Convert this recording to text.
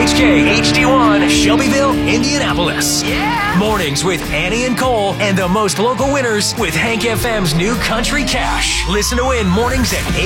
KHK HD1, Shelbyville, Indianapolis. Yeah! Mornings with Annie and Cole and the most local winners with Hank FM's new Country Cash. Listen to win mornings at